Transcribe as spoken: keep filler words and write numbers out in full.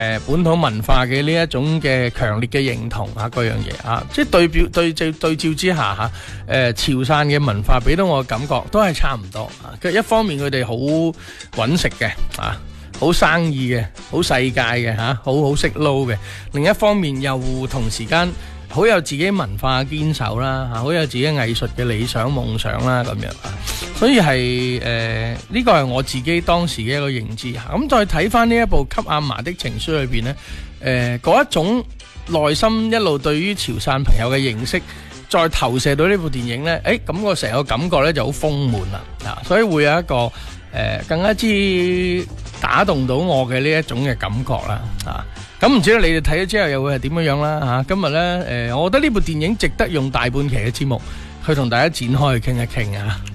誒本土文化嘅呢一種嘅強烈嘅認同啊，嗰樣嘢啊，即係對表對照對照之下嚇，誒、啊、潮汕嘅文化俾到我嘅感覺都係差唔多啊。佢一方面佢哋好揾食嘅啊，好生意嘅，好世界嘅嚇，好好識撈嘅；另一方面又同時間好有自己文化堅守啦，嚇，好有自己藝術嘅理想夢想啦，咁樣啊，所以係誒呢個係我自己當時嘅一個認知嚇。咁再睇翻呢一部《給阿嫲的情書》裏邊呢，誒嗰一種內心一路對於潮汕朋友嘅認識，再投射到呢部電影呢，誒咁個成個感覺呢就好豐滿啦，啊，所以會有一個誒、呃、更加之打動到我嘅呢一種嘅感覺啦，啊。咁唔知道你哋睇咗之後又會係點樣樣啦嚇？今日呢，誒、呃，我覺得呢部電影值得用大半期嘅節目去同大家展開去傾一傾啊！